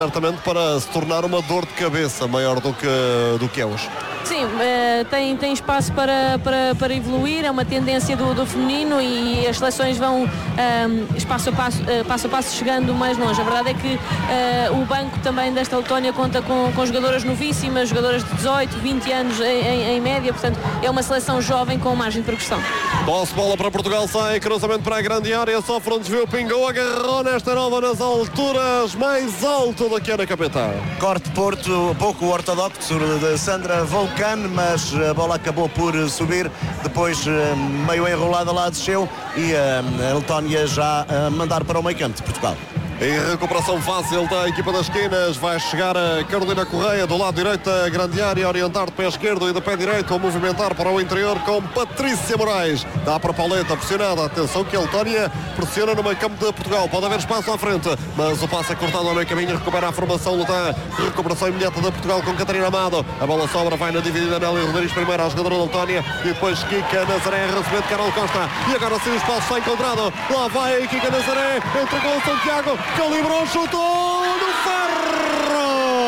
certamente para se tornar uma dor de cabeça maior do que é hoje. Sim, tem espaço para evoluir, é uma tendência do feminino e as seleções vão passo a passo chegando mais longe. A verdade é que o banco também desta Letónia conta com jogadoras novíssimas, jogadoras de 18, 20 anos em média, portanto é uma seleção jovem com margem de progressão. Posse bola para Portugal, sai, cruzamento para a grande área, sofre um desvio, pingou, agarrou nesta nova nas alturas mais alto daqui na capital. Corte Porto, pouco ortodoxo de Sandra Volcan, mas a bola acabou por subir, depois meio enrolada lá desceu e a Letónia já a mandar para o meio campo de Portugal. Em recuperação fácil da equipa das esquinas, vai chegar a Carolina Correia do lado direito da grande área, orientar de pé esquerdo e de pé direito, a movimentar para o interior com Patrícia Moraes. Dá para Pauleta, pressionada. Atenção que a Letónia pressiona no meio campo de Portugal. Pode haver espaço à frente, mas o passe é cortado ao meio caminho, recupera a formação Letã. Recuperação imediata de Portugal com Catarina Amado. A bola sobra, vai na dividida Nelly Rodrigues, primeiro a jogadora da Letónia e depois Kika Nazaré, recebendo Carol Costa. E agora sim o espaço está encontrado. Lá vai Kika Nazaré, entregou o Santiago. Calibrou, chutou no ferro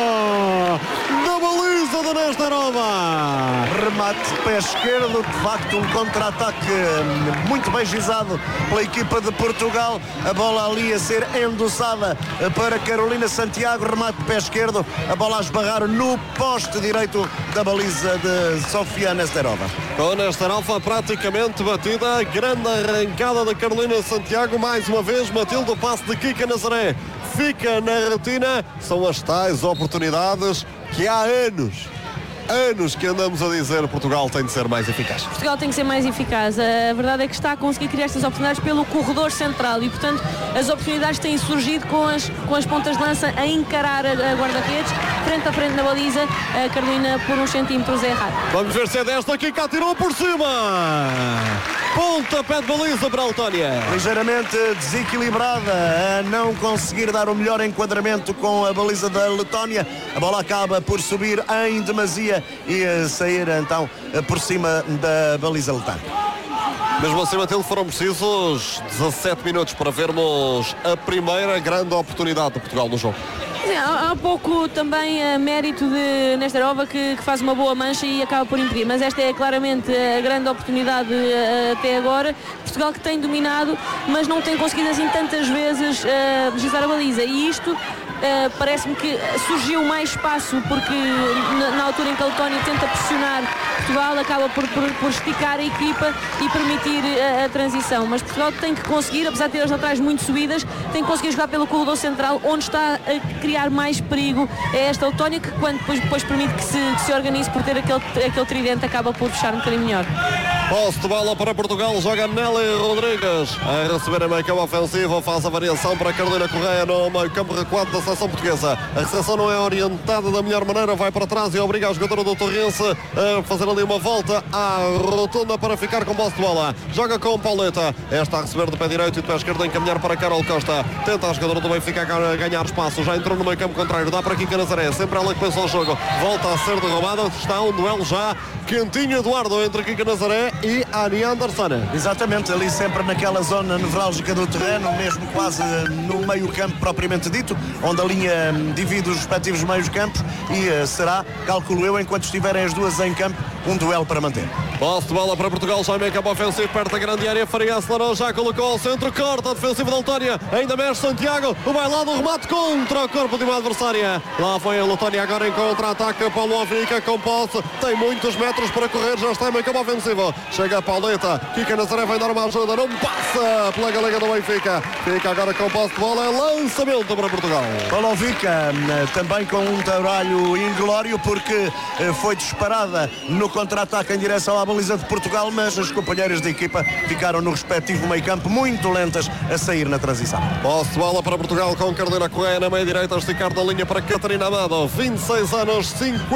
da baliza da Nesterova. Remate pé esquerdo, de facto um contra-ataque muito bem gizado pela equipa de Portugal. A bola ali a ser endossada para Carolina Santiago, remate pé esquerdo, a bola a esbarrar no poste direito da baliza de Sofia Nesterova. Com Nesterova praticamente batida, grande arrancada da Carolina Santiago, mais uma vez Matilde, o passe de Kika Nazaré fica na retina. São as tais oportunidades que há anos que andamos a dizer Portugal tem de ser mais eficaz. Portugal tem que ser mais eficaz. A verdade é que está a conseguir criar estas oportunidades pelo corredor central e, portanto, as oportunidades têm surgido com as pontas de lança a encarar a guarda-redes, frente a frente na baliza. A Carolina por uns centímetros é errado. Vamos ver se é desta que cá tirou por cima. Pontapé de baliza para a Letónia. Ligeiramente desequilibrada, a não conseguir dar o melhor enquadramento com a baliza da Letónia. A bola acaba por subir em demasia e sair então por cima da baliza letã. Mesmo assim, Matilde, foram precisos 17 minutos para vermos a primeira grande oportunidade de Portugal no jogo. Sim, há pouco também mérito de Nesterova que faz uma boa mancha e acaba por impedir, mas esta é claramente a grande oportunidade até agora. Portugal que tem dominado, mas não tem conseguido assim tantas vezes deslizar a baliza, e isto parece-me que surgiu mais espaço porque na altura em que a Letónia tenta pressionar Portugal, acaba por esticar a equipa e permitir a transição, mas Portugal tem que conseguir, apesar de ter as laterais muito subidas, tem que conseguir jogar pelo corredor central, onde está a criar mais perigo é esta Letónia, que quando depois permite que se organize por ter aquele tridente, acaba por fechar um bocadinho melhor. Posse de bola para Portugal, joga Nelly Rodrigues a receber a meio campo ofensivo, faz a variação para Carolina Correia no meio campo recuado da seleção portuguesa. A recepção não é orientada da melhor maneira, vai para trás e obriga a jogadora do Torrense a fazer ali uma volta à rotunda para ficar com posse de bola. Joga com Pauleta, esta a receber do pé direito e do pé esquerdo a encaminhar para Carol Costa. Tenta a jogadora do Benfica a ganhar espaço, já entrou no meio campo contrário, dá para Kika Nazaré, sempre ela que pensou o jogo, volta a ser derrubada, está um duelo já quentinho, Eduardo, entre Kika Nazaré e Ani Anderson. Exatamente, ali sempre naquela zona nevrálgica do terreno, mesmo quase no meio campo propriamente dito, onde a linha divide os respectivos meios campos, e será, calculo eu, enquanto estiverem as duas em campo, um duelo para manter. Posse de bola para Portugal, já meio campo ofensivo, perto da grande área, Faria acelerou, já colocou ao centro, corta a defensiva da Letónia, ainda mexe Santiago, o bailado, o remate contra o corpo de uma adversária. Lá foi a Letónia agora em contra-ataque, Pavlovic com posse, tem muitos metros para correr, já está em meio campo ofensivo, chega a Pauleta, Kika Nazaré vai dar uma ajuda, não passa pela galega do Benfica, fica agora com posse de bola, é lançamento para Portugal. Pavlovic também com um trabalho inglório, porque foi disparada no contra-ataque em direção à baliza de Portugal, mas as companheiras da equipa ficaram no respectivo meio campo muito lentas a sair na transição. Posse de bola para Portugal com Carolina Correia na meia direita, a esticar da linha para Catarina Amado, 26 anos,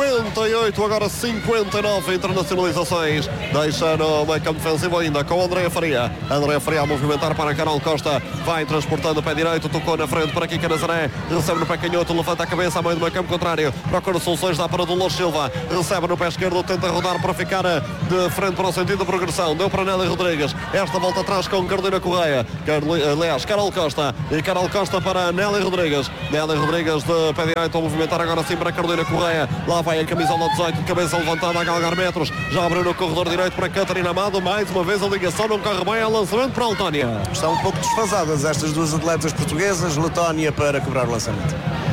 58, agora 59 internacionalizações, deixa no meio campo defensivo ainda com Andréa Faria. Andréa Faria a movimentar para Carol Costa, vai transportando o pé direito, tocou na frente para Kika Nazaré, recebe no pé canhoto, levanta a cabeça a meio do meio campo contrário, procura soluções, dá para Dolores Silva, recebe no pé esquerdo, tenta rodar dar para ficar de frente para o sentido da progressão. Deu para Nelly Rodrigues. Esta volta atrás com Carolina Correia. Aliás, Carol Costa. E Carol Costa para Nelly Rodrigues. Nelly Rodrigues de pé direito a movimentar agora sim para Carolina Correia. Lá vai a camisola 18, cabeça levantada a galgar metros. Já abriu no corredor direito para Catarina Amado. Mais uma vez a ligação não corre bem. É lançamento para a Letónia. Estão um pouco desfasadas estas duas atletas portuguesas. Letónia para cobrar o lançamento.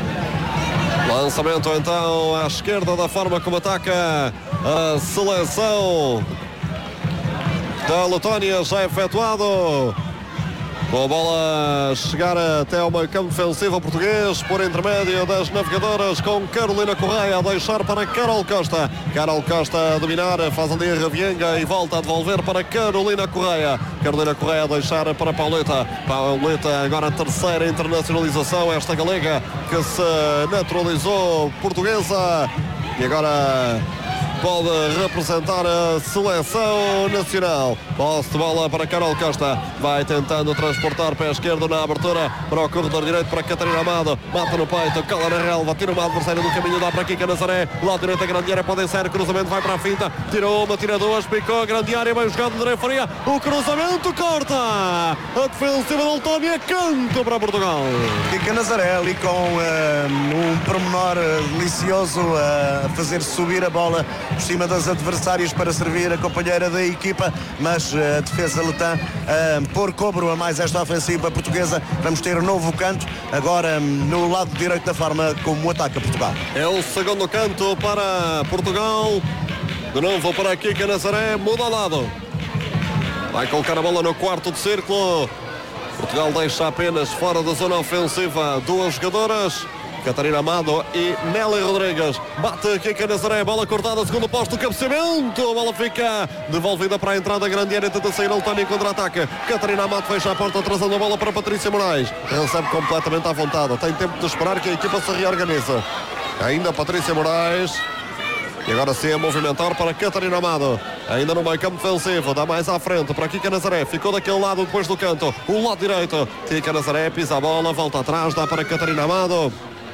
Lançamento então à esquerda da forma como ataca a seleção da Letónia, já efetuado. Com a bola chegar até ao meio campo defensivo português, por intermédio das navegadoras, com Carolina Correia a deixar para Carol Costa. Carol Costa a dominar, faz ali a Ravienga e volta a devolver para Carolina Correia. Carolina Correia a deixar para Pauleta. Pauleta agora a terceira internacionalização, esta galega que se naturalizou portuguesa e agora pode representar a seleção nacional. Posse de bola para Carol Costa. Vai tentando transportar pé esquerdo na abertura para o corredor direito para Catarina Amado. Mata no peito, cala na relva, tira uma adversária do caminho, dá para Kika Nazaré. Lado direito a grande área, pode ser cruzamento, vai para a finta. Tirou uma, tira duas, picou a grande área, bem jogado André Faria. O cruzamento corta. A defensiva da Letónia, canto para Portugal. Kika Nazaré ali com um pormenor delicioso a fazer subir a bola por cima das adversárias para servir a companheira da equipa, mas a defesa letã pôr cobro a mais esta ofensiva portuguesa. Vamos ter um novo canto agora no lado direito da forma como ataca Portugal. É o segundo canto para Portugal. De novo para Kika Nazaré, muda ao lado. Vai colocar a bola no quarto de círculo. Portugal deixa apenas fora da zona ofensiva duas jogadoras, Catarina Amado e Nelly Rodrigues. Bate Kika Nazaré, bola cortada, segundo posto, cabeceamento, a bola fica devolvida para a entrada, grande área, tenta sair a Letónia em contra-ataque. Catarina Amado fecha a porta, trazendo a bola para Patrícia Moraes. Recebe completamente à vontade, tem tempo de esperar que a equipa se reorganiza. Ainda Patrícia Moraes. E agora sim a movimentar para Catarina Amado. Ainda no meio campo defensivo. Dá mais à frente para Kika Nazaré. Ficou daquele lado depois do canto. O lado direito. Kika Nazaré pisa a bola. Volta atrás. Dá para Catarina Amado.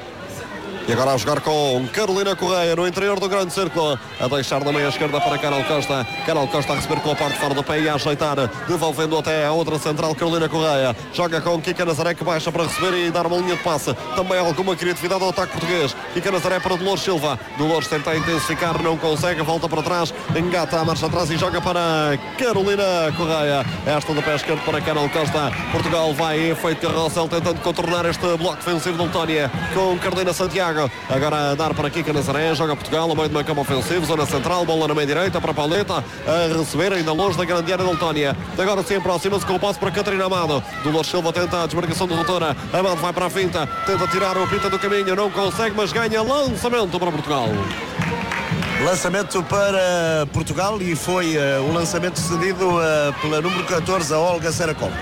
E agora a jogar com Carolina Correia no interior do grande círculo. A deixar na meia esquerda para Carol Costa. Carol Costa a receber com a parte fora do pé e a ajeitar. Devolvendo até a outra central, Carolina Correia. Joga com Kika Nazaré, que baixa para receber e dar uma linha de passe. Também alguma criatividade ao ataque português. Kika Nazaré para Dolores Silva. Dolores tenta intensificar, não consegue. Volta para trás. Engata a marcha atrás e joga para Carolina Correia. Esta do pé esquerdo para Carol Costa. Portugal vai em efeito carrossel tentando contornar este bloco defensivo da Letónia. Com Carolina Santiago. Agora a dar para Kika Nazaré, joga Portugal no meio do meio campo ofensivo, zona central, bola na meia direita para Pauleta, a receber ainda longe da grande área da Letónia. Agora sim aproxima-se com o passo para Catarina Amado. Dolores Silva tenta a desmarcação do doutora. Amado vai para a finta, tenta tirar o Pinta do caminho, não consegue, mas ganha lançamento para Portugal. Lançamento para Portugal e foi o lançamento cedido pela número 14, a Olga Seracol.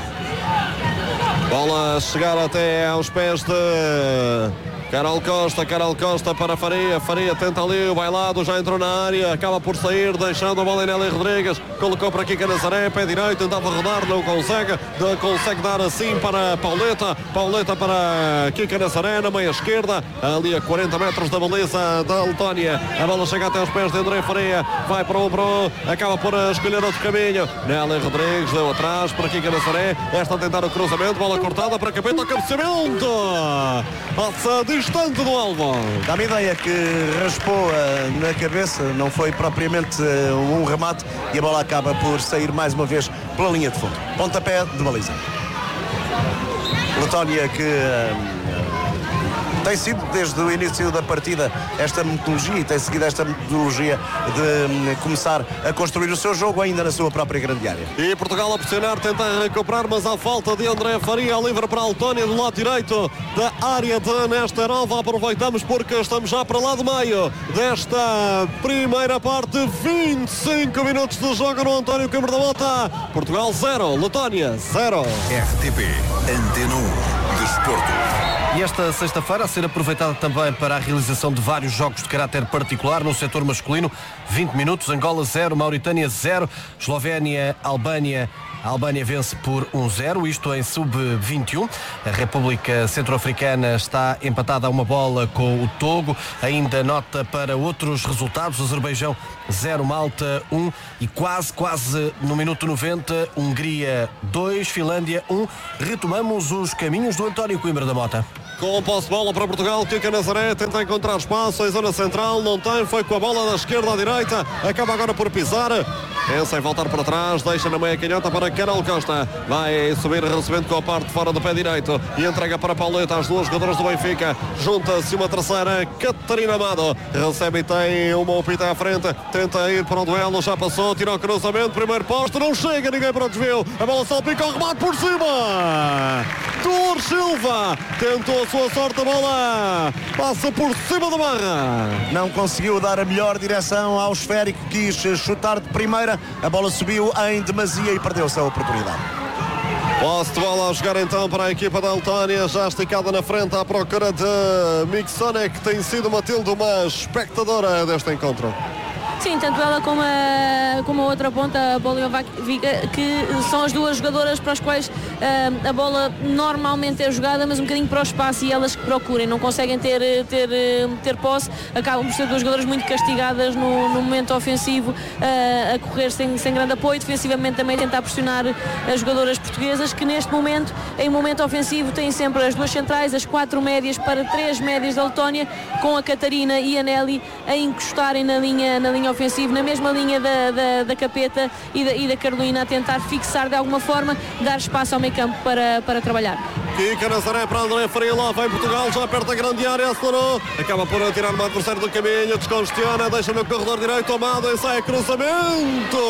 Bola a chegar até aos pés de Carol Costa para Faria. Faria tenta ali o bailado, já entrou na área, acaba por sair, deixando a bola em Nelly Rodrigues. Colocou para Kika Nazaré, pé direito, tentava rodar, não consegue. Consegue dar assim para Pauleta. Pauleta para Kika Nazaré, na meia esquerda, ali a 40 metros da baliza da Letónia. A bola chega até aos pés de André Faria, vai para o Pro, acaba por escolher outro caminho. Nelly Rodrigues deu atrás para Kika Nazaré. Esta a tentar o cruzamento, bola cortada para Capeta, cabeceamento. Passa distante do alvo. Dá-me ideia que raspou na cabeça, não foi propriamente um remate e a bola acaba por sair mais uma vez pela linha de fundo. Pontapé de baliza. Letónia que tem sido desde o início da partida esta metodologia e tem seguido esta metodologia de começar a construir o seu jogo ainda na sua própria grande área. E Portugal a pressionar, tentar recuperar, mas à falta de André Faria, livre para a Letónia do lado direito da área de Nesterova. Aproveitamos porque estamos já para lá do meio desta primeira parte. 25 minutos de jogo no António Câmara da Mota. Portugal 0, Letónia 0. RTP Antena 1 Desporto. E esta sexta-feira a ser aproveitada também para a realização de vários jogos de caráter particular no setor masculino. 20 minutos, Angola 0, Mauritânia 0, Eslovénia, Albânia A Albânia vence por 1-0, isto em sub-21. A República Centro-Africana está empatada a uma bola com o Togo. Ainda nota para outros resultados. Azerbaijão 0, Malta 1 e quase no minuto 90, Hungria 2, Finlândia 1. Retomamos os caminhos do António Coimbra da Mota. Com posse de bola para Portugal, Kika Nazaré tenta encontrar espaço em zona central, não tem, foi com a bola da esquerda à direita, acaba agora por pisar, pensa em voltar para trás, deixa na meia canhota para Carol Costa, vai subir recebendo com a parte fora do pé direito e entrega para Pauleta, as duas jogadoras do Benfica, junta-se uma terceira, Catarina Amado, recebe e tem uma opita à frente, tenta ir para o duelo, já passou, tira o cruzamento, primeiro posto, não chega ninguém para o desvio, a bola salpica o remate por cima, Dolores Silva, tentou a sua sorte, a bola passa por cima da barra. Não conseguiu dar a melhor direção ao esférico, quis chutar de primeira, a bola subiu em demasia e perdeu-se a oportunidade. Posse de bola a jogar então para a equipa da Letónia, já esticada na frente à procura de Mixone, que tem sido, Matilde, uma espectadora deste encontro. Sim, tanto ela como a outra ponta, a Boliovac-Viga, que são as duas jogadoras para as quais a bola normalmente é jogada, mas um bocadinho para o espaço, e elas que procurem, não conseguem ter posse, acabam por ser duas jogadoras muito castigadas no momento ofensivo, a correr sem grande apoio, defensivamente também tentar pressionar as jogadoras portuguesas, que neste momento, em momento ofensivo, têm sempre as duas centrais, as 4 médias para 3 médias da Letónia, com a Catarina e a Nelly a encostarem na linha ofensivo, na mesma linha da Capeta e da Carolina, a tentar fixar de alguma forma, dar espaço ao meio campo para trabalhar. Kika Nazaré para André Faria, lá vem Portugal, já perto da grande área, acelerou, acaba por tirar uma adversária do caminho, descongestiona, deixa no corredor direito, Amado, ensaia cruzamento,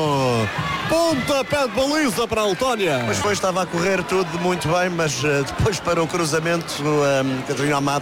pontapé de baliza para a Letónia. Mas depois estava a correr tudo muito bem, mas depois para o cruzamento, Catarina Amado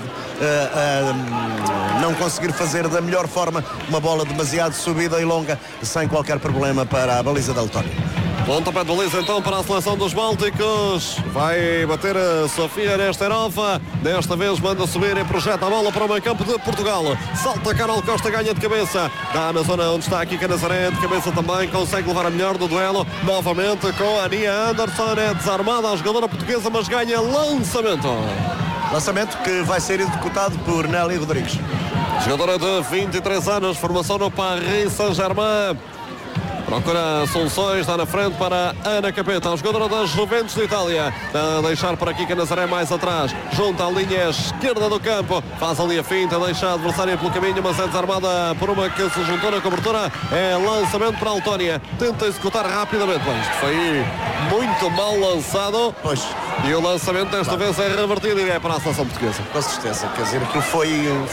não conseguir fazer da melhor forma uma bola demasiado subida e longa, sem qualquer problema para a baliza da Letónia. Pontapé de baliza então para a seleção dos Bálticos, vai bater a Sofia Nesterova, desta vez manda subir e projeta a bola para o meio campo de Portugal, salta Carol Costa, ganha de cabeça, dá na zona onde está aqui Nazaré, de cabeça também, consegue levar a melhor do duelo, novamente com a Ania Anderson, é desarmada a jogadora portuguesa, mas ganha lançamento. Lançamento que vai ser executado por Nelly Rodrigues. Jogadora de 23 anos, formação no Paris Saint-Germain. Procura soluções, dá na frente para Ana Capeta, a jogadora das Juventus de Itália, a deixar por aqui Nazaré mais atrás, junta a linha esquerda do campo, faz ali a finta, deixa a adversária pelo caminho, mas é desarmada por uma que se juntou na cobertura, é lançamento para a Letónia, tenta executar rapidamente, mas isto foi muito mal lançado, pois. E o lançamento desta vez é revertido e é para a seleção portuguesa. Com certeza, quer dizer, aquilo foi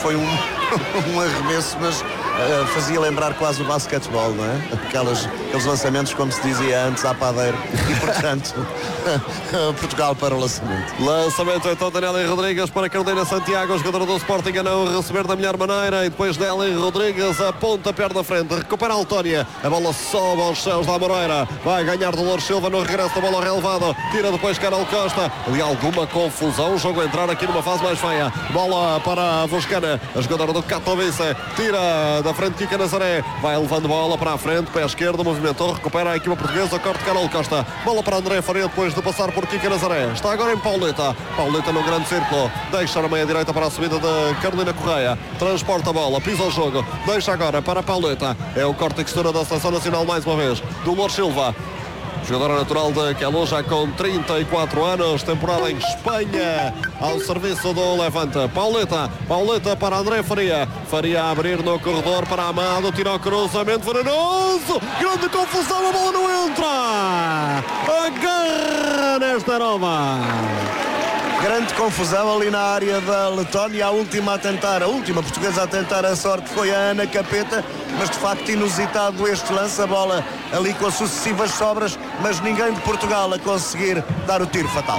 um arremesso, mas fazia lembrar quase o basquetebol, não é? Aqueles lançamentos, como se dizia antes, à padeira. E, portanto, Portugal para o lançamento. Lançamento então da Nelly Rodrigues para Carolina Santiago, jogadora do Sporting, a não receber da melhor maneira, e depois Nelly Rodrigues aponta perto da frente, recupera a Letónia, a bola sobe aos céus da Moreira, vai ganhar Dolores Silva no regresso da bola relevado, tira depois Carol Costa, ali alguma confusão, o jogo a entrar aqui numa fase mais feia, bola para a Voscana, a jogadora do Katowice, tira da frente Kika Nazaré, vai levando bola para a frente, pé esquerdo, movimentou, recupera a equipa portuguesa, corte Carol Costa, bola para André Faria depois de passar por Kika Nazaré, está agora em Pauleta no grande círculo, deixa na meia direita para a subida de Carolina Correia, transporta a bola, pisa o jogo, deixa agora para Pauleta, é o corte e costura da Seleção Nacional mais uma vez, Dolores Silva, jogadora natural de Queluz, já com 34 anos, temporada em Espanha, ao serviço do Levante. Pauleta para André Faria a abrir no corredor para Amado, tira o cruzamento venenoso, grande confusão, a bola não entra, agarra nesta nova. Grande confusão ali na área da Letónia, a última portuguesa a tentar a sorte foi a Ana Capeta, mas de facto inusitado este lance, a bola ali com as sucessivas sobras, mas ninguém de Portugal a conseguir dar o tiro fatal.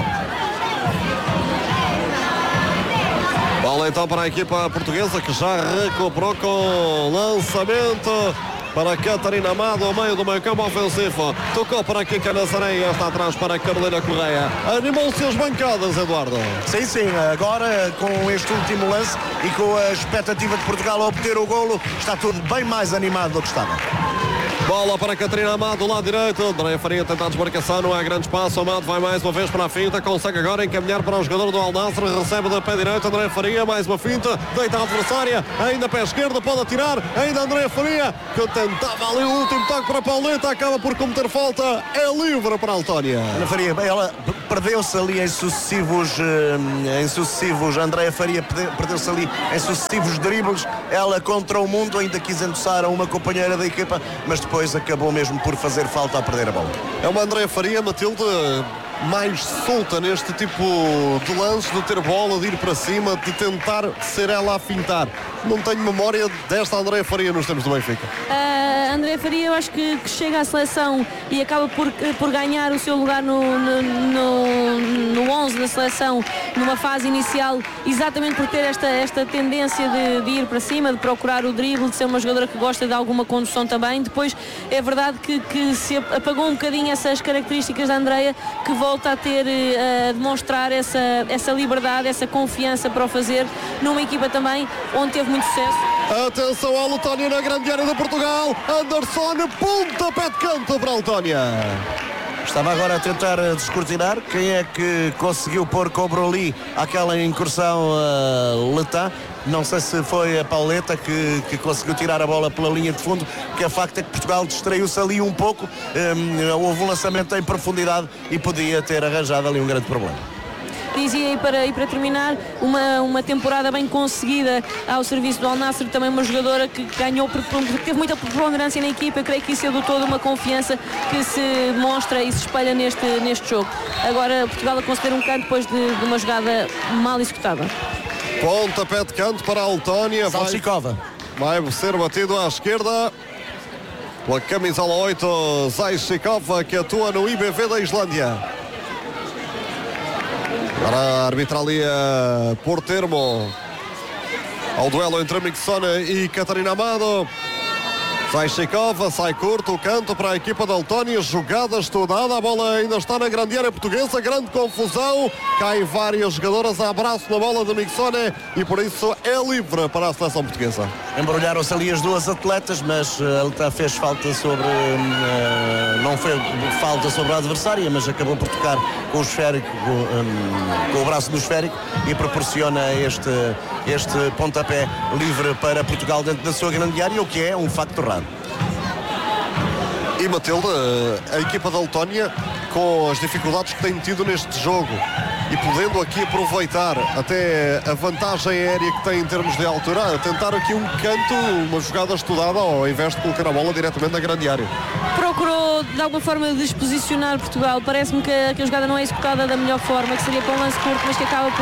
Bola então para a equipa portuguesa, que já recuperou com lançamento para Catarina Amado, ao meio do meio campo ofensivo, tocou para Kika Nazaré e está atrás para Carolina Correia. Animou-se as bancadas, Eduardo. Sim, agora com este último lance e com a expectativa de Portugal a obter o golo, está tudo bem mais animado do que estava. Bola para Catarina Amado, do lado direito. André Faria tenta a desmarcação, não há grande espaço. Amado vai mais uma vez para a finta, consegue agora encaminhar para o jogador do Al Nassr, recebe da pé direito. André Faria, mais uma finta, deita a adversária, ainda pé esquerdo, pode atirar, ainda André Faria, que tentava ali o último toque para Pauleta, acaba por cometer falta, é livre para a Letónia. Ana Faria, ela perdeu-se ali em sucessivos André Faria perdeu-se ali em sucessivos dribles. Ela contra o mundo ainda quis endossar a uma companheira da equipa, mas depois acabou mesmo por fazer falta a perder a bola. É uma André Faria, Matilde, mais solta neste tipo de lance, de ter bola, de ir para cima, de tentar ser ela a fintar. Não tenho memória desta André Faria nos tempos do Benfica. André Faria, eu acho que chega à seleção e acaba por ganhar o seu lugar no 11 da seleção numa fase inicial, exatamente por ter esta tendência de ir para cima, de procurar o drible, de ser uma jogadora que gosta de alguma condução também. Depois é verdade que se apagou um bocadinho essas características da Andreia, que volta a ter, a demonstrar essa liberdade, essa confiança para o fazer numa equipa também onde teve muito sucesso. Atenção à Letónia na grande área de Portugal. Anderson, pontapé de canto para a Letónia. Estava agora a tentar descortinar quem é que conseguiu pôr Cobroli aquela incursão letã. Não sei se foi a Pauleta que conseguiu tirar a bola pela linha de fundo, porque o facto é que Portugal distraiu-se ali um pouco. Houve um lançamento em profundidade e podia ter arranjado ali um grande problema. Dizia, e para terminar, uma temporada bem conseguida ao serviço do Al Nassr, também uma jogadora que ganhou, teve muita preponderância na equipa. Eu creio que isso é de toda uma confiança que se demonstra e se espelha neste jogo. Agora Portugal a conceder um canto depois de uma jogada mal executada. Pontapé de canto para a Letónia. Vai ser batido à esquerda pela camisola 8, Zajcikova, que atua no IBV da Islândia. Agora a arbitralia por termo ao duelo entre Mixona e Catarina Amado. Zajcikova sai curto, o canto para a equipa da Letónia, jogada estudada, a bola ainda está na grande área portuguesa, grande confusão, caem várias jogadoras, abraço na bola de Mixona e por isso é livre para a seleção portuguesa. Embrulharam-se ali as duas atletas, mas a Letónia fez falta sobre não foi falta sobre a adversária, mas acabou por tocar com o esférico, com o braço do esférico, e proporciona este pontapé livre para Portugal dentro da sua grande área, o que é um facto raro. E Matilde, a equipa da Letónia, com as dificuldades que tem tido neste jogo e podendo aqui aproveitar até a vantagem aérea que tem em termos de altura, tentar aqui um canto, uma jogada estudada ao invés de colocar a bola diretamente na grande área. Procurou de alguma forma desposicionar Portugal. Parece-me que a jogada não é executada da melhor forma, que seria para um lance curto, mas que acaba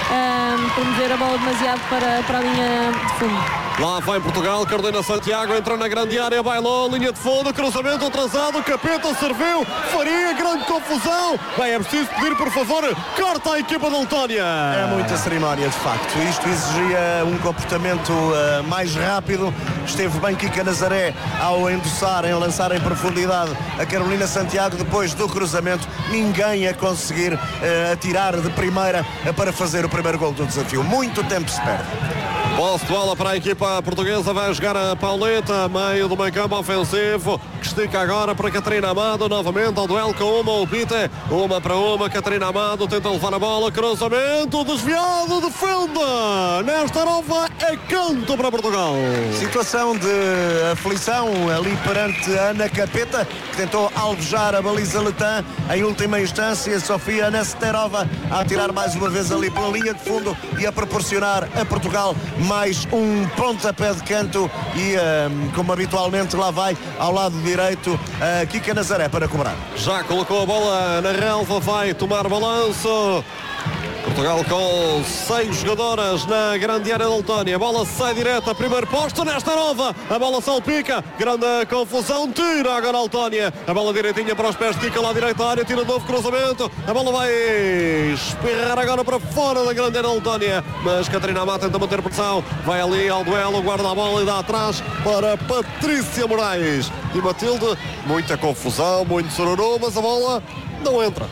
por mover a bola demasiado para a linha de fundo. Lá vai Portugal, Carolina Santiago entrou na grande área, bailou, linha de fundo, cruzamento atrasado, Capeta serviu, Faria, grande confusão. Bem, é preciso pedir, por favor, corta a equipa da Letónia. É muita cerimónia, de facto. Isto exigia um comportamento mais rápido. Esteve bem Kika Nazaré ao endossar, em lançar em profundidade a Carolina Santiago. Depois do cruzamento, ninguém a conseguir atirar de primeira para fazer o primeiro gol do desafio. Muito tempo se perde. Posse de bola para a equipa portuguesa, vai jogar a Pauleta, meio do meio campo ofensivo, que estica agora para Catarina Amado, novamente ao duelo com uma Ulpite, uma para uma, Catarina Amado tenta levar a bola, cruzamento, desviado, defenda, nesta nova é canto para Portugal. Situação de aflição ali perante a Ana Capeta, que tentou alvejar a baliza letã, em última instância Sofia Nesterova a atirar mais uma vez ali pela linha de fundo e a proporcionar a Portugal mais um pontapé de canto e como habitualmente lá vai ao lado direito a Kika Nazaré para cobrar. Já colocou a bola na relva, vai tomar balanço. Portugal com 6 jogadoras na grande área da Letónia. A bola sai direta, primeiro posto nesta nova. A bola salpica, grande confusão, tira agora a Letónia. A bola direitinha para os pés de Kika lá direita da área, tira de novo cruzamento. A bola vai espirrar agora para fora da grande área da Letónia. Mas Catarina Amado tenta manter pressão. Vai ali ao duelo, guarda a bola e dá atrás para Patrícia Moraes. E Matilde, muita confusão, muito sororô, mas a bola não entra.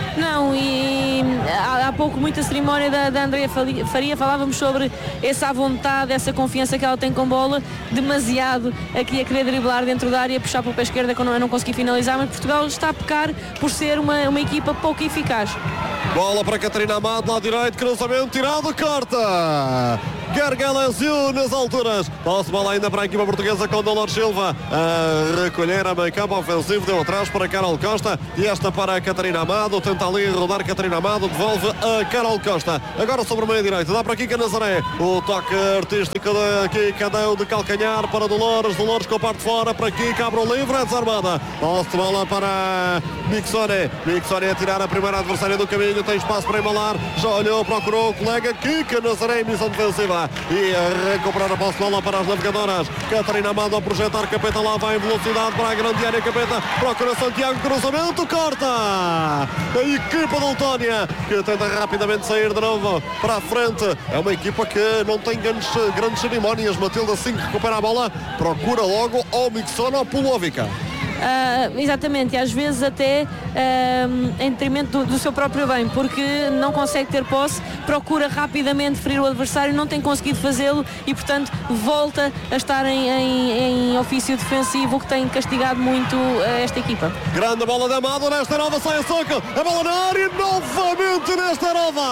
Não, e há pouco muita cerimónia da Andrea Faria, falávamos sobre essa vontade, essa confiança que ela tem com bola, demasiado aqui a querer driblar dentro da área, puxar para o pé esquerdo quando não conseguir finalizar, mas Portugal está a pecar por ser uma equipa pouco eficaz. Bola para Catarina Amado, lado direito, cruzamento tirado, corta! Gargalesiu nas alturas. Posse bola ainda para a equipa portuguesa com Dolores Silva a recolher a meio campo ofensivo, deu atrás para Carol Costa e esta para a Catarina Amado, tenta ali rodar Catarina Amado, devolve a Carol Costa. Agora sobre o meio direito, dá para Kika Nazaré, o toque artístico de Kika deu de calcanhar para Dolores com a parte fora para Kika, abre o livre, é desarmada. Posse bola para Mixone a tirar a primeira adversária do caminho, tem espaço para embalar, já olhou, procurou o colega Kika Nazaré em missão defensiva e a recuperar a posse de bola para as navegadoras. Catarina Amado a projetar, Capeta lá vai em velocidade para a grande área, Capeta procura Santiago, cruzamento, corta! A equipa da Letónia que tenta rapidamente sair de novo para a frente. É uma equipa que não tem grandes cerimónias. Matilde, assim que recupera a bola, procura logo ou Mixona ou Pulovica. Exatamente, e às vezes até em detrimento do seu próprio bem, porque não consegue ter posse, procura rapidamente ferir o adversário, não tem conseguido fazê-lo e portanto volta a estar em ofício defensivo, o que tem castigado muito esta equipa. Grande bola de Amado, nesta nova sai a soco, a bola na área, novamente nesta nova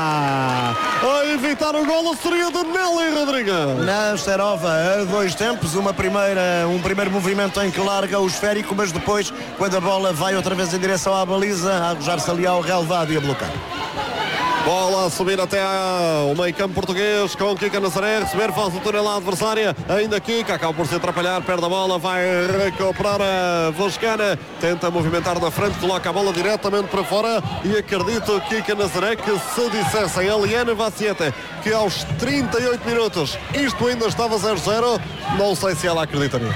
a evitar o golo seria de Nelly Rodrigues. Nesta nova a dois tempos, um primeiro movimento em que larga o esférico, mas depois quando a bola vai outra vez em direção à baliza, a arrojar-se ali ao relevado e a bloquear. Bola a subir até o meio campo português com Kika Nazaré, receber, faz o túnel à adversária, ainda Kika, acaba por se atrapalhar, perde a bola, vai recuperar a Voscana, tenta movimentar na frente, coloca a bola diretamente para fora e acredito Kika Nazaré que se dissessem a Eliane Vaciete que aos 38 minutos isto ainda estava 0-0, não sei se ela acreditaria.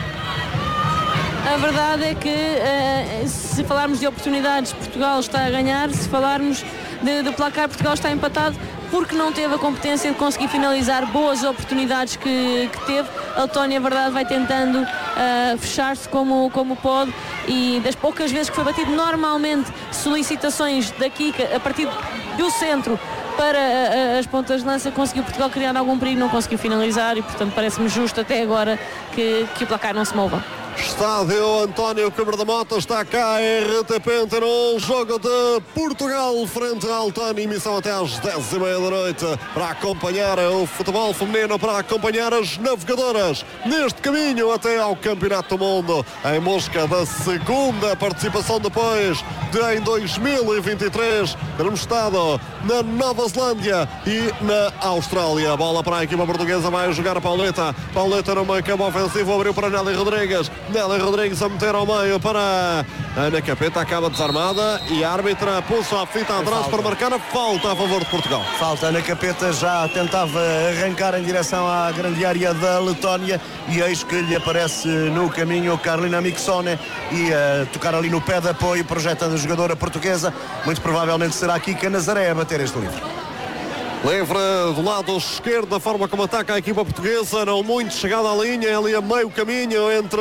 A verdade é que se falarmos de oportunidades, Portugal está a ganhar, se falarmos de placar, Portugal está empatado porque não teve a competência de conseguir finalizar boas oportunidades que teve. A Letónia, a verdade, vai tentando fechar-se como pode e das poucas vezes que foi batido, normalmente solicitações daqui a partir do centro para as pontas de lança, conseguiu Portugal criar algum perigo, não conseguiu finalizar e portanto parece-me justo até agora que o placar não se mova. Estádio António Câmara da Mota, está cá RTP Antena 1, jogo de Portugal frente à Letónia, emissão até às 10h30 da noite para acompanhar o futebol feminino, para acompanhar as navegadoras neste caminho até ao Campeonato do Mundo, em busca da segunda participação depois de em 2023 termos estado na Nova Zelândia e na Austrália. Bola para a equipa portuguesa, vai jogar a Pauleta no meio campo ofensivo, abriu para Nelly Rodrigues a meter ao meio para Ana Capeta, acaba desarmada e a árbitra pulsa a fita atrás para marcar a falta a favor de Portugal. Falta, Ana Capeta já tentava arrancar em direção à grande área da Letónia e eis que lhe aparece no caminho Carolina Mixone e tocar ali no pé de apoio, projetando a jogadora portuguesa, muito provavelmente será Kika Nazaré a bater este livre. Livre do lado esquerdo, da forma como ataca a equipa portuguesa, não muito chegada à linha, ali a meio caminho entre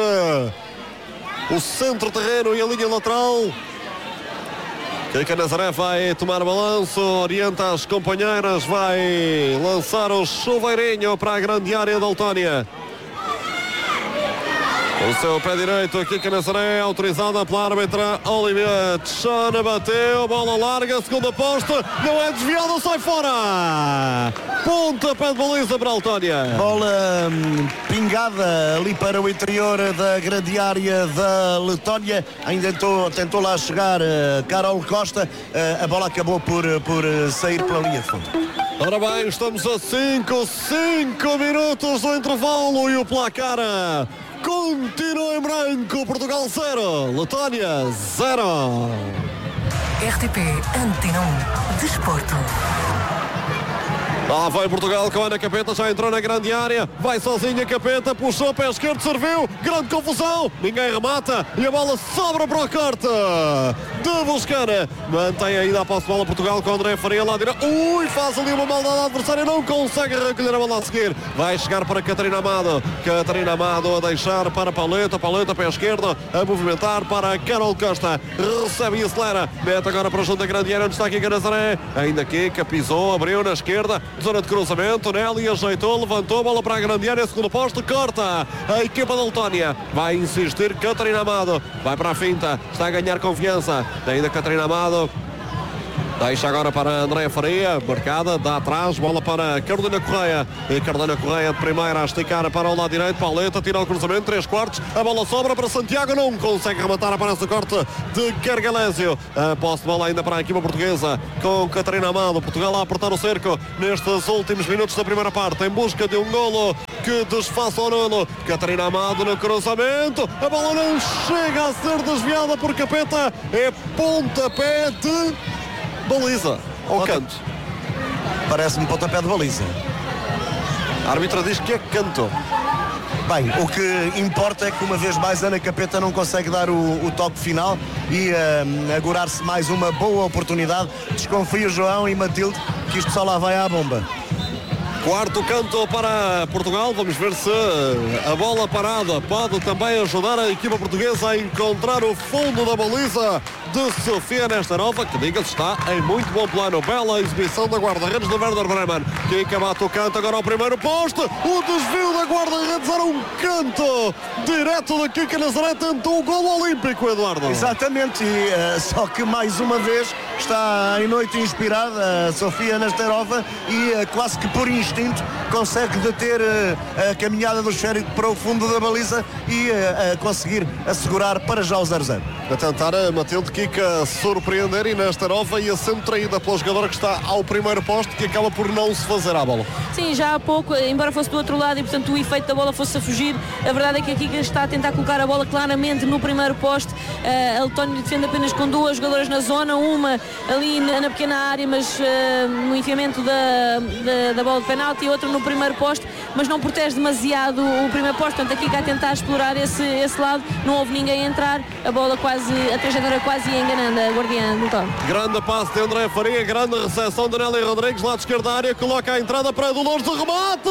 o centro-terreno e a linha lateral. Kika Nazaré vai tomar balanço, orienta as companheiras, vai lançar o chuveirinho para a grande área da Letónia. O seu pé direito, Kika Nazaré, autorizada pela árbitra Olivia Tchana, bateu, bola larga, segunda posta, não é desviada, sai fora! Ponta, pé de baliza para a Letónia. Bola pingada ali para o interior da grande área da Letónia, ainda tentou lá chegar Carol Costa, a bola acabou por sair pela linha de fundo. Ora bem, estamos a 5 minutos do intervalo e o placar continua em branco. Portugal 0, Letónia 0. RTP Antena 1 Desporto. Lá vai Portugal com a Ana Capeta, já entrou na grande área, vai sozinha Capeta, puxou pé esquerdo, serviu, grande confusão, ninguém remata e a bola sobra para o corte de Buscana. Mantém ainda a posse de bola Portugal com o André Faria lá direito. Ui, faz ali uma maldade à adversária, não consegue recolher a bola a seguir. Vai chegar para Catarina Amado. Catarina Amado a deixar para Pauleta, Pauleta pé esquerdo, a movimentar para Carol Costa. Recebe e acelera. Mete agora para junto da grande área onde está aqui Nazaré. Ainda Kika, pisou, abriu na esquerda, zona de cruzamento, Nelly ajeitou, levantou a bola para a grande área, segundo posto, corta. A equipa da Letónia vai insistir, Catarina Amado vai para a finta, está a ganhar confiança. Ainda Catarina Amado deixa agora para André Faria, marcada, dá atrás, bola para Carolina Correia. E Carolina Correia de primeira a esticar para o lado direito, Pauleta tira o cruzamento, 3/4, a bola sobra para Santiago, não consegue rematar, aparece o corte de Kergalésio. A posse de bola ainda para a equipa portuguesa com Catarina Amado. Portugal a apertar o cerco nestes últimos minutos da primeira parte, em busca de um golo que desfaça o Nuno. Catarina Amado no cruzamento, a bola não chega a ser desviada por Capeta, é pontapé de baliza, ao canto. Parece-me pontapé de baliza. A árbitra diz que é canto. Bem, o que importa é que uma vez mais Ana Capeta não consegue dar o toque final e augurar-se mais uma boa oportunidade. Desconfio João e Matilde que isto só lá vai à bomba. Quarto canto para Portugal, vamos ver se a bola parada pode também ajudar a equipa portuguesa a encontrar o fundo da baliza de Sofia Nesterova, que diga-se está em muito bom plano. Bela exibição da guarda-redes de Werder Bremen, que acabou o canto agora ao primeiro posto, o desvio da guarda-redes era um canto direto da Kika Nazaré, tentou o golo olímpico, Eduardo. Exatamente, e só que mais uma vez está em noite inspirada a Sofia Nesterova e quase que por instinto consegue deter a caminhada do esférico para o fundo da baliza e conseguir assegurar para já o 0-0. A tentar a Matilde Kika surpreender e Nesterova ia sendo traída pelo jogador que está ao primeiro posto, que acaba por não se fazer à bola. Sim, já há pouco, embora fosse do outro lado e portanto o efeito da bola fosse a fugir, a verdade é que a Kika está a tentar colocar a bola claramente no primeiro posto. A Letónia defende apenas com duas jogadoras na zona, uma ali na pequena área, mas no enfiamento da bola de penalti, e outra no primeiro posto, mas não protege demasiado o primeiro posto. Portanto, a Kika a tentar explorar esse lado, não houve ninguém a entrar, a bola a trajetória quase ia enganando a guardiã do Tom. Grande passe de André Faria, grande recepção de Nelly Rodrigues, lado esquerdo da área, coloca a entrada para Dolores, o remate,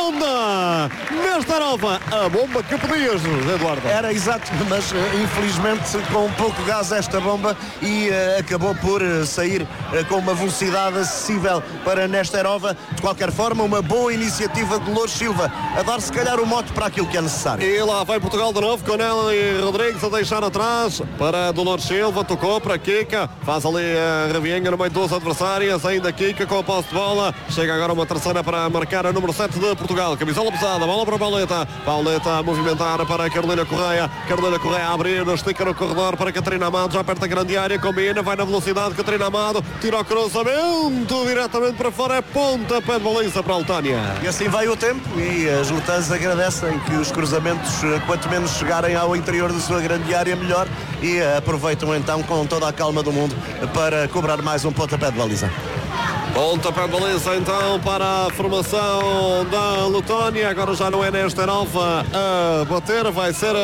defende Nesterova, a bomba que pedias, Eduardo. Era exato, mas infelizmente com pouco gás esta bomba e acabou por sair com uma velocidade acessível para Nesterova. De qualquer forma, uma boa iniciativa de Dolores Silva a dar se calhar o mote para aquilo que é necessário. E lá vai Portugal de novo com Nelly Rodrigues a deixar atrás para Dolores Silva, tocou para Kika, faz ali a revienga no meio de duas adversárias, ainda Kika com a posse de bola, chega agora uma terceira para marcar a número 7 de Portugal, camisola pesada, bola para Pauleta, Pauleta a movimentar para Carolina Correia, Carolina Correia a abrir, estica no corredor para Catarina Amado, já perto da grande área, combina, vai na velocidade, Catarina Amado, tira o cruzamento diretamente para fora, é ponta pé de baliza para a Letónia. E assim vai o tempo e as leitãs agradecem que os cruzamentos, quanto menos chegarem ao interior da sua grande área, melhor, e aproveitam então com toda a calma do mundo para cobrar mais um pontapé de baliza. Pontapé de baliza então para a formação da Letónia, agora já não é Nesterova a bater, vai ser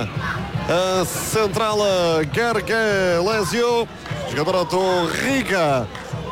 a central Kergalésio, jogadora do Riga,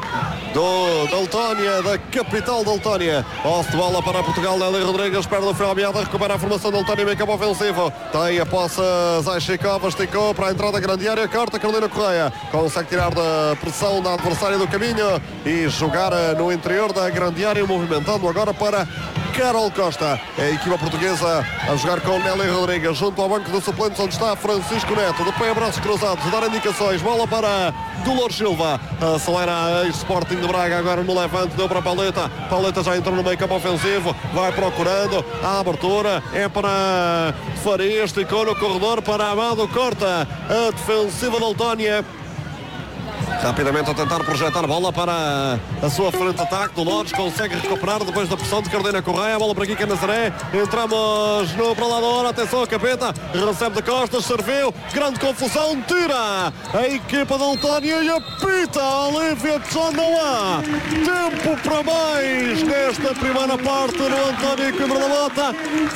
da Letónia, da capital da Letónia. Posse de bola para Portugal, Nelly Rodrigues, perde o fio ameaça, recupera a formação da Letónia, meio campo ofensivo. Tem a posse Zaishikova, esticou para a entrada da grande área, corta Carolina Correia. Consegue tirar da pressão da adversária do caminho e jogar no interior da grande área, movimentando agora para Carol Costa. É a equipa portuguesa a jogar com Nelly Rodrigues junto ao banco de suplentes, onde está Francisco Neto, de pé, braços cruzados, dar indicações, bola para Dolores Silva, acelera a Sporting de Braga agora no levante, deu para Pauleta, Pauleta já entrou no meio campo ofensivo, vai procurando a abertura, é para Faria, esticou no corredor para Amado, corta a defensiva da Letónia. Rapidamente a tentar projetar a bola para a sua frente de ataque. Dolores consegue recuperar depois da pressão de Carolina Correia. A bola para Kika Nazaré. Entramos no Bralador. Atenção a Capeta. Recebe de costas. Serviu. Grande confusão. Tira a equipa da Letónia e apita a Olivia John. Não há tempo para mais nesta primeira parte no António Coimbra da Mota.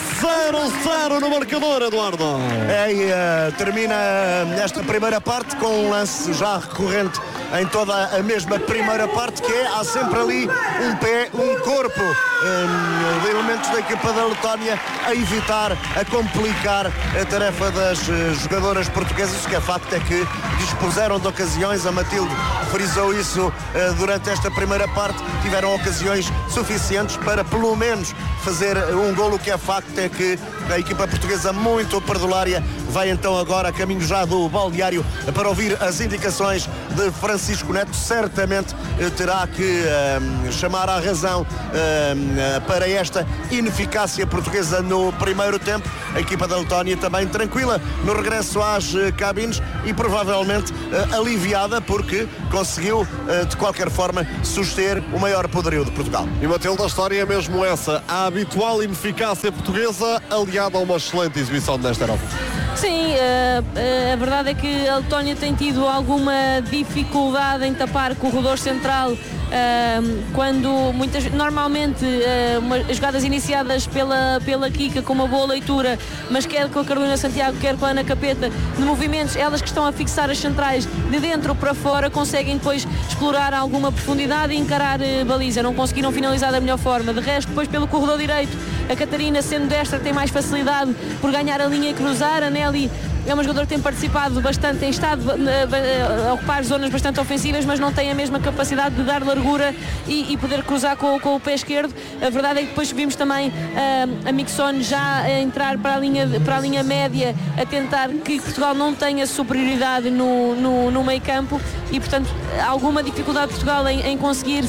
0-0 no marcador, Eduardo. Termina esta primeira parte com um lance já recorrente em toda a mesma primeira parte, que há sempre ali um pé, um corpo de elementos da equipa da Letónia a evitar, a complicar a tarefa das jogadoras portuguesas. O que é facto é que dispuseram de ocasiões, a Matilde frisou isso durante esta primeira parte, tiveram ocasiões suficientes para pelo menos fazer um golo. O que é facto é que a equipa portuguesa, muito perdulária, vai então agora a caminho já do balneário para ouvir as indicações de Francisco Neto. Certamente terá que chamar à razão para esta ineficácia portuguesa no primeiro tempo. A equipa da Letónia também tranquila no regresso às cabines e provavelmente aliviada, porque conseguiu de qualquer forma suster o maior poderio de Portugal. E Matilde, a história é mesmo essa: a habitual ineficácia portuguesa aliada a uma excelente exibição desta Europa. Sim, a verdade é que a Letónia tem tido alguma dificuldade em tapar corredor central, quando normalmente as jogadas iniciadas pela Kika com uma boa leitura, mas quer com a Carolina Santiago, quer com a Ana Capeta, de movimentos, elas que estão a fixar as centrais de dentro para fora, conseguem depois explorar alguma profundidade e encarar baliza. Não conseguiram finalizar da melhor forma. De resto, depois pelo corredor direito, a Catarina, sendo destra, tem mais facilidade por ganhar a linha e cruzar. A Nelly é uma jogadora que tem participado bastante, tem estado a ocupar zonas bastante ofensivas, mas não tem a mesma capacidade de dar largura e poder cruzar com o pé esquerdo. A verdade é que depois vimos também a Mixon já a entrar para a linha média, a tentar que Portugal não tenha superioridade no meio campo, e portanto alguma dificuldade de Portugal em conseguir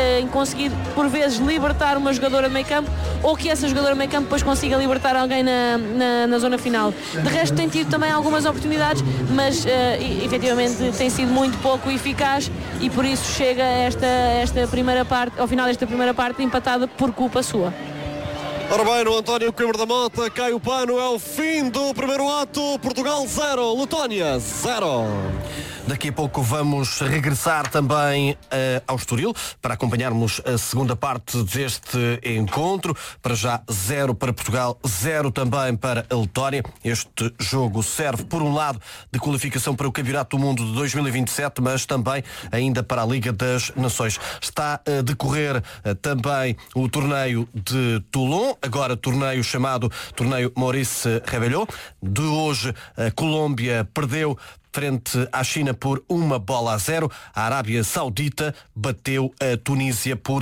por vezes libertar uma jogadora de meio campo, ou que essa jogadora de meio campo depois consiga libertar alguém na zona final. De resto tem tido também algumas oportunidades, mas efetivamente tem sido muito pouco eficaz, e por isso chega esta primeira parte, ao final desta primeira parte, empatada por culpa sua. Ora bem, no António Coimbra da Mota cai o pano, é o fim do primeiro ato. Portugal 0, Letónia 0. Daqui a pouco vamos regressar também ao Estoril para acompanharmos a segunda parte deste encontro. Para já 0 para Portugal, 0 também para a Letónia. Este jogo serve, por um lado, de qualificação para o Campeonato do Mundo de 2027, mas também ainda para a Liga das Nações. Está a decorrer também o torneio de Toulon, agora torneio chamado Torneio Maurice Rebellot. De hoje, a Colômbia perdeu frente à China por 1-0. A Arábia Saudita bateu a Tunísia por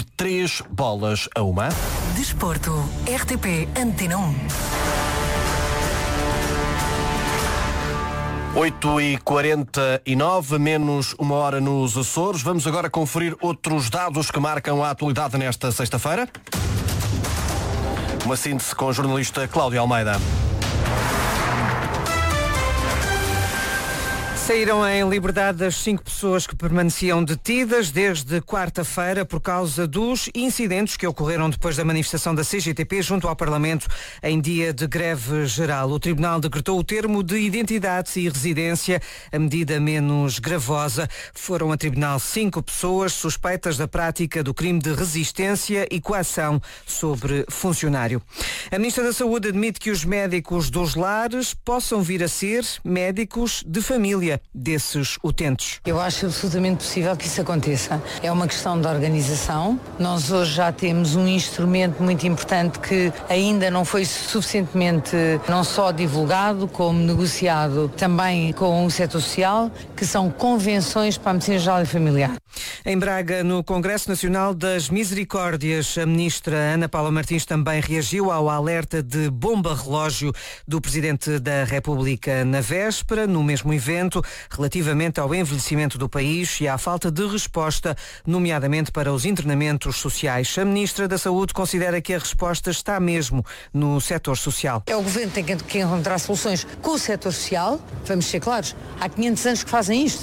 3-1. Desporto, RTP Antena 1. 8h49, menos uma hora nos Açores. Vamos agora conferir outros dados que marcam a atualidade nesta sexta-feira. Uma síntese com a jornalista Cláudia Almeida. Saíram em liberdade as 5 pessoas que permaneciam detidas desde quarta-feira por causa dos incidentes que ocorreram depois da manifestação da CGTP junto ao Parlamento em dia de greve geral. O Tribunal decretou o termo de identidade e residência, a medida menos gravosa. Foram a tribunal 5 pessoas suspeitas da prática do crime de resistência e coação sobre funcionário. A Ministra da Saúde admite que os médicos dos lares possam vir a ser médicos de família desses utentes. Eu acho absolutamente possível que isso aconteça. É uma questão de organização. Nós hoje já temos um instrumento muito importante que ainda não foi suficientemente não só divulgado, como negociado também com o setor social, que são convenções para a medicina geral e familiar. Em Braga, no Congresso Nacional das Misericórdias, a ministra Ana Paula Martins também reagiu ao alerta de bomba-relógio do Presidente da República na véspera, no mesmo evento, relativamente ao envelhecimento do país e à falta de resposta, nomeadamente para os internamentos sociais. A ministra da Saúde considera que a resposta está mesmo no setor social. É o Governo que tem que encontrar soluções com o setor social. Vamos ser claros, há 500 anos que fazem isto.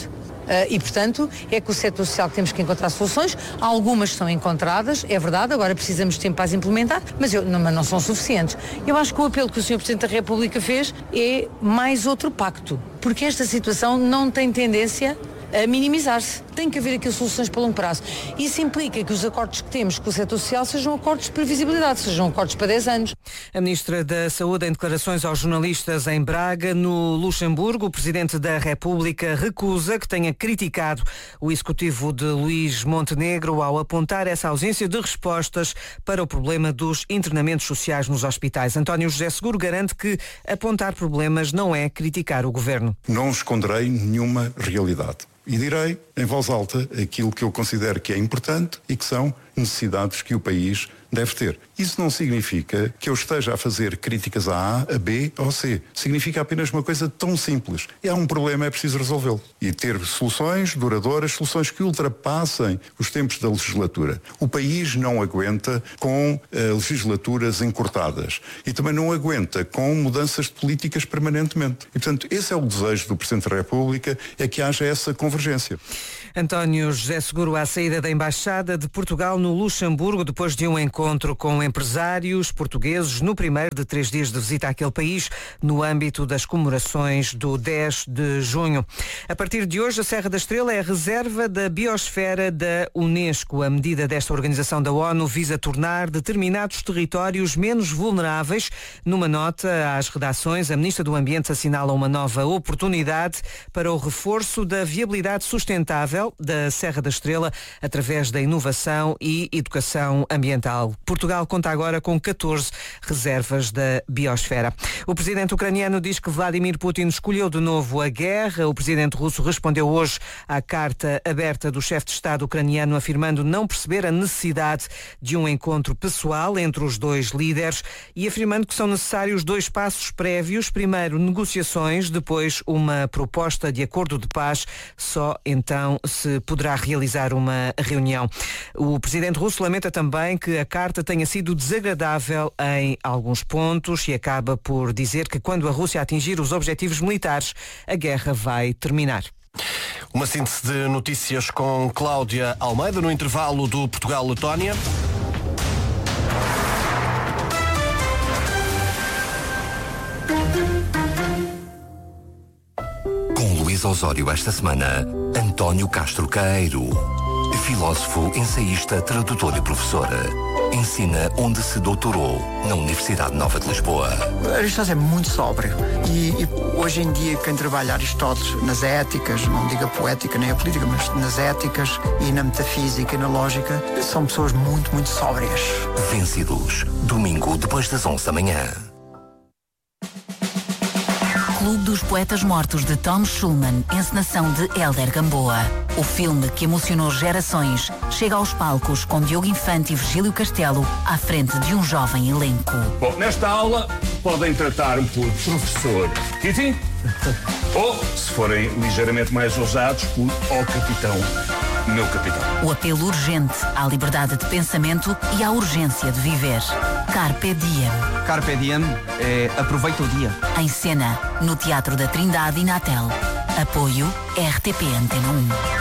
E, portanto, é com o setor social que temos que encontrar soluções. Algumas são encontradas, é verdade, agora precisamos de tempo para as implementar, mas não são suficientes. Eu acho que o apelo que o Sr. Presidente da República fez é mais outro pacto, porque esta situação não tem tendência a minimizar-se. Tem que haver aqui soluções para longo prazo. Isso implica que os acordos que temos com o setor social sejam acordos de previsibilidade, sejam acordos para 10 anos. A Ministra da Saúde, em declarações aos jornalistas em Braga, no Luxemburgo, o Presidente da República recusa que tenha criticado o Executivo de Luís Montenegro ao apontar essa ausência de respostas para o problema dos internamentos sociais nos hospitais. António José Seguro garante que apontar problemas não é criticar o Governo. Não esconderei nenhuma realidade. E direi em voz alta aquilo que eu considero que é importante e que são necessidades que o país deve ter. Isso não significa que eu esteja a fazer críticas a A, a B ou C. Significa apenas uma coisa tão simples. Há um problema, é preciso resolvê-lo. E ter soluções duradouras, soluções que ultrapassem os tempos da legislatura. O país não aguenta com legislaturas encurtadas. E também não aguenta com mudanças de políticas permanentemente. E, portanto, esse é o desejo do Presidente da República, é que haja essa convergência. António José Seguro à saída da Embaixada de Portugal no Luxemburgo, depois de um encontro com empresários portugueses no primeiro de 3 dias de visita àquele país, no âmbito das comemorações do 10 de junho. A partir de hoje, a Serra da Estrela é a reserva da biosfera da Unesco. A medida desta organização da ONU visa tornar determinados territórios menos vulneráveis. Numa nota às redações, a Ministra do Ambiente assinala uma nova oportunidade para o reforço da viabilidade sustentável da Serra da Estrela através da inovação e educação ambiental. Portugal conta agora com 14 reservas da biosfera. O presidente ucraniano diz que Vladimir Putin escolheu de novo a guerra. O presidente russo respondeu hoje à carta aberta do chefe de Estado ucraniano, afirmando não perceber a necessidade de um encontro pessoal entre os dois líderes e afirmando que são necessários 2 passos prévios. Primeiro, negociações, depois uma proposta de acordo de paz. Só então se poderá realizar uma reunião. O presidente russo lamenta também que a carta tenha sido desagradável em alguns pontos e acaba por dizer que quando a Rússia atingir os objetivos militares, a guerra vai terminar. Uma síntese de notícias com Cláudia Almeida no intervalo do Portugal-Letónia. Com Luís Osório esta semana, António Castro Queiro, filósofo, ensaísta, tradutor e professor. Ensina onde se doutorou, na Universidade Nova de Lisboa. Aristóteles é muito sóbrio e hoje em dia quem trabalha Aristóteles nas éticas, não digo a poética nem a política, mas nas éticas e na metafísica e na lógica, são pessoas muito, muito sóbrias. Vencidos, domingo depois das 11 da manhã. Clube dos Poetas Mortos de Tom Schulman, encenação de Hélder Gamboa. O filme que emocionou gerações chega aos palcos com Diogo Infante e Virgílio Castelo à frente de um jovem elenco. Bom, nesta aula podem tratar-me por professor Kitty ou, se forem ligeiramente mais ousados, por ó capitão, meu capitão. O apelo urgente à liberdade de pensamento e à urgência de viver. Carpe Diem. Carpe Diem é aproveita o dia. Em cena, no Teatro da Trindade e na Tel. Apoio RTP Antena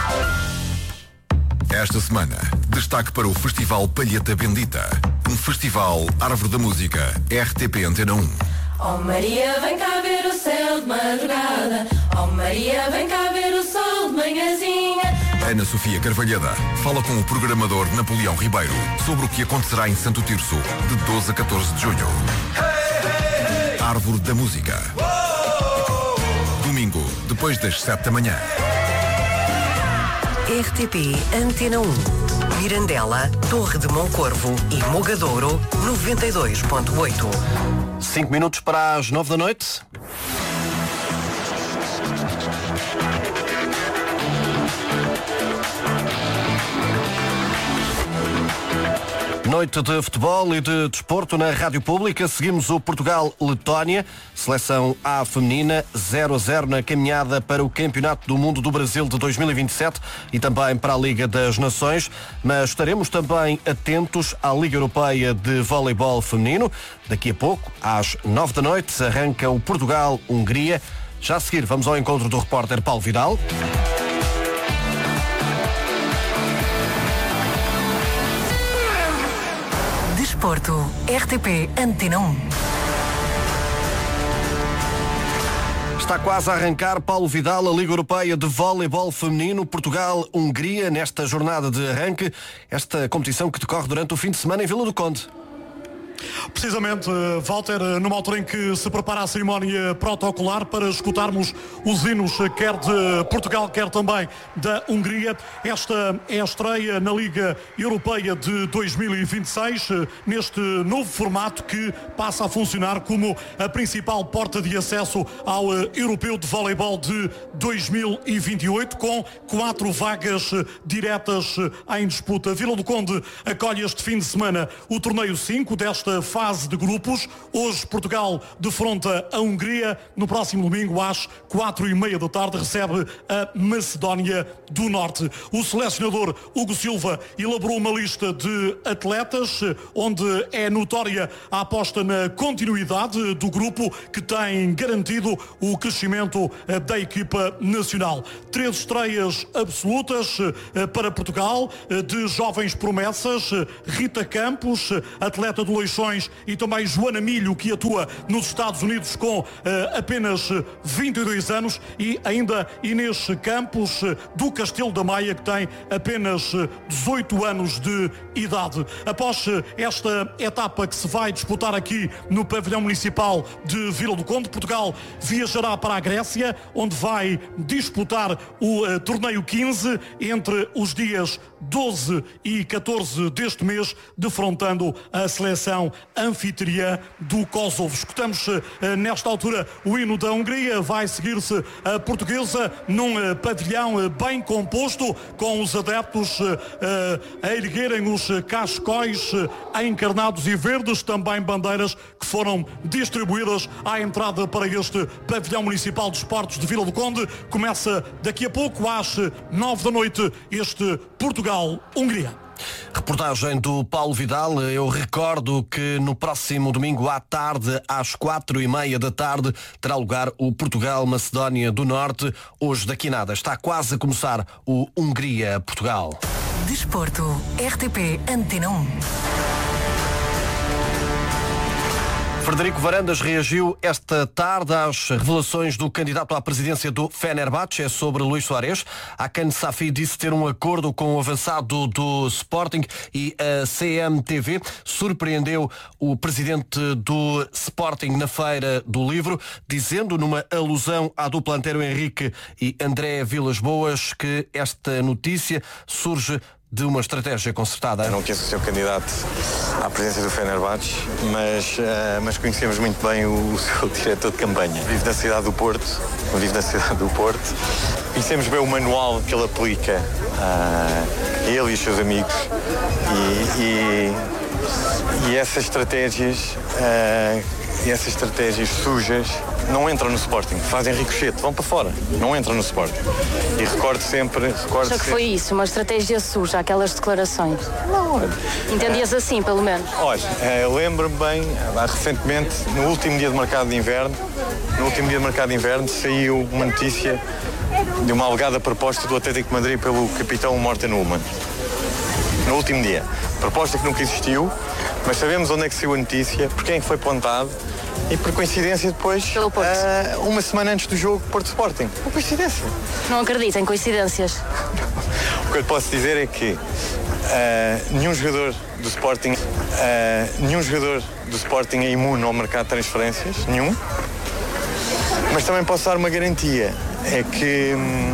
1. Esta semana, destaque para o Festival Palheta Bendita. Um festival Árvore da Música, RTP Antena 1. Oh Maria, vem cá ver o céu de madrugada. Oh Maria, vem cá ver o sol de manhãzinha. Ana Sofia Carvalhada fala com o programador Napoleão Ribeiro sobre o que acontecerá em Santo Tirso, de 12 a 14 de junho. Árvore da Música. Domingo, depois das 7 da manhã. RTP Antena 1. Mirandela, Torre de Moncorvo e Mogadouro, 92.8. 5 minutos para as 9 da noite. Noite de futebol e de desporto na Rádio Pública. Seguimos o Portugal-Letónia. Seleção A feminina 0-0 na caminhada para o Campeonato do Mundo do Brasil de 2027 e também para a Liga das Nações. Mas estaremos também atentos à Liga Europeia de Voleibol Feminino. Daqui a pouco, às 9 da noite, arranca o Portugal-Hungria. Já a seguir, vamos ao encontro do repórter Paulo Vidal. Desporto, RTP Antena 1. Está quase a arrancar, Paulo Vidal, a Liga Europeia de Voleibol Feminino, Portugal-Hungria, nesta jornada de arranque, esta competição que decorre durante o fim de semana em Vila do Conde. Precisamente, Walter, numa altura em que se prepara a cerimónia protocolar para escutarmos os hinos quer de Portugal, quer também da Hungria. Esta é a estreia na Liga Europeia de 2026, neste novo formato que passa a funcionar como a principal porta de acesso ao Europeu de Voleibol de 2028, com 4 vagas diretas em disputa. Vila do Conde acolhe este fim de semana o torneio 5 desta fase de grupos. Hoje Portugal defronta a Hungria. No próximo domingo às 4:30 da tarde recebe a Macedónia do Norte. O selecionador Hugo Silva elaborou uma lista de atletas onde é notória a aposta na continuidade do grupo, que tem garantido o crescimento da equipa nacional. 3 estreias absolutas para Portugal de jovens promessas: Rita Campos, atleta do Leixões, e também Joana Milho, que atua nos Estados Unidos com apenas 22 anos, e ainda Inês Campos, do Castelo da Maia, que tem apenas 18 anos de idade. Após esta etapa que se vai disputar aqui no pavilhão municipal de Vila do Conde, Portugal viajará para a Grécia, onde vai disputar o torneio 15 entre os dias 12 e 14 deste mês, defrontando a seleção anfitriã do Kosovo. Escutamos nesta altura o hino da Hungria. Vai seguir-se a portuguesa num pavilhão bem composto, com os adeptos a erguerem os cascóis encarnados e verdes, também bandeiras que foram distribuídas à entrada para este pavilhão municipal de esportes de Vila do Conde. Começa daqui a pouco, às 9 da noite, este Portugal-Hungria. Reportagem do Paulo Vidal. Eu recordo que no próximo domingo à tarde, às 4:30 da tarde, terá lugar o Portugal-Macedónia do Norte. Hoje daqui nada. Está quase a começar o Hungria-Portugal. Desporto, RTP Antena 1. Frederico Varandas reagiu esta tarde às revelações do candidato à presidência do Fenerbahçe sobre Luís Soares. Hakan Safi disse ter um acordo com o avançado do Sporting, e a CMTV surpreendeu o presidente do Sporting na Feira do Livro, dizendo, numa alusão à dupla Antero Henrique e André Vilas-Boas, que esta notícia surge de uma estratégia concertada. Eu não conheço o seu candidato à presidência do Fenerbahçe, mas conhecemos muito bem o seu diretor de campanha. Vive na cidade do Porto, Conhecemos bem o manual que ele aplica a ele e os seus amigos, e essas estratégias sujas não entram no Sporting, fazem ricochete, vão para fora, não entram no Sporting. E recordo sempre... Acha que foi isso, uma estratégia suja, aquelas declarações? Não. Entendias assim, pelo menos? Olha, lembro-me bem, recentemente, no último dia de mercado de inverno, saiu uma notícia de uma alegada proposta do Atlético de Madrid pelo capitão Morten Ullmann. No último dia. Proposta que nunca existiu, mas sabemos onde é que saiu a notícia, por quem é que foi plantado, e por coincidência depois, uma semana antes do jogo Porto-Sporting. Por coincidência. Não acredito em coincidências. O que eu posso dizer é que nenhum jogador do Sporting é imune ao mercado de transferências, nenhum. Mas também posso dar uma garantia, é que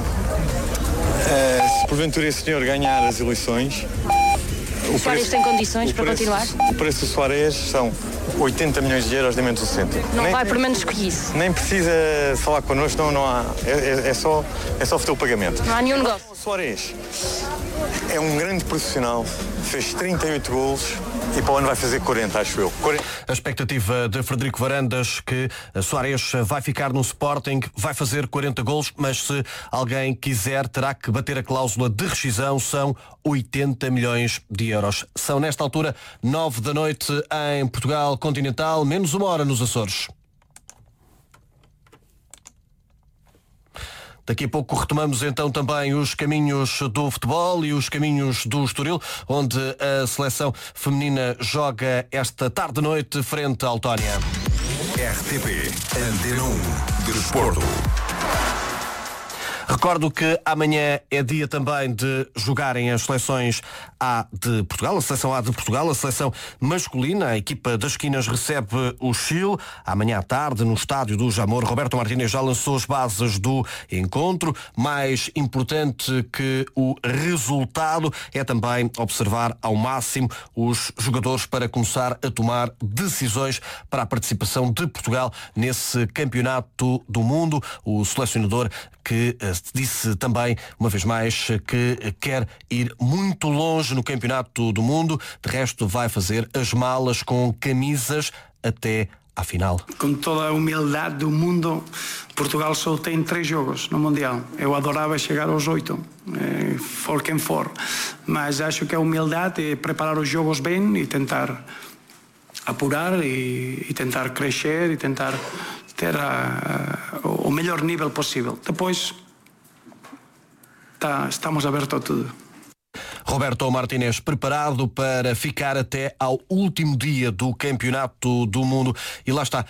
se porventura esse senhor ganhar as eleições... O Soares tem condições para continuar? O preço do Soares são 80 milhões de euros, nem menos um cêntimo. Não vai por menos que isso? Nem precisa falar connosco, não há. É só fazer o pagamento. Não há nenhum negócio. O Soares é um grande profissional, fez 38 golos e para o ano vai fazer 40, acho eu. A expectativa de Frederico Varandas, que Soares vai ficar no Sporting, vai fazer 40 golos, mas se alguém quiser terá que bater a cláusula de rescisão, são 80 milhões de euros. São nesta altura 9 da noite em Portugal continental, menos 1 hora nos Açores. Daqui a pouco retomamos então também os caminhos do futebol e os caminhos do Estoril, onde a seleção feminina joga esta tarde-noite frente à Letónia. RTP Antena 1 Desporto. Recordo que amanhã é dia também de jogarem as seleções A de Portugal, a seleção A de Portugal, a seleção masculina. A equipa das esquinas recebe o Chile. Amanhã à tarde, no estádio do Jamor, Roberto Martínez já lançou as bases do encontro. Mais importante que o resultado é também observar ao máximo os jogadores para começar a tomar decisões para a participação de Portugal nesse campeonato do mundo. O selecionador que disse também, uma vez mais, que quer ir muito longe no campeonato do mundo. De resto, vai fazer as malas com camisas até à final. Com toda a humildade do mundo, Portugal só tem 3 jogos no Mundial. Eu adorava chegar aos 8, for quem for. Mas acho que a humildade é preparar os jogos bem e tentar apurar e tentar crescer e tentar ter o melhor nível possível. Depois estamos abertos a tudo. Roberto Martínez preparado para ficar até ao último dia do Campeonato do Mundo. E lá está,